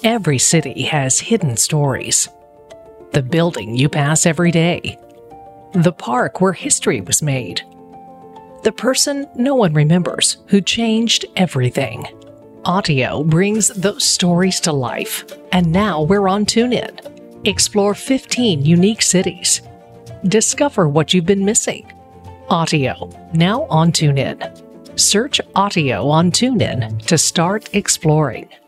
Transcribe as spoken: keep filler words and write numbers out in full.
Every city has hidden stories. The building you pass every day. The park where history was made. The person no one remembers who changed everything. Audio brings those stories to life, and now we're on TuneIn. Explore fifteen unique cities. Discover what you've been missing. Audio, now on TuneIn. Search Audio on TuneIn to start exploring.